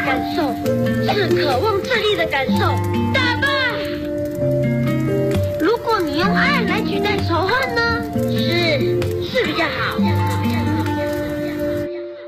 感受，是渴望胜利的感受。打吧！如果你用爱来取代仇恨呢？是比较好。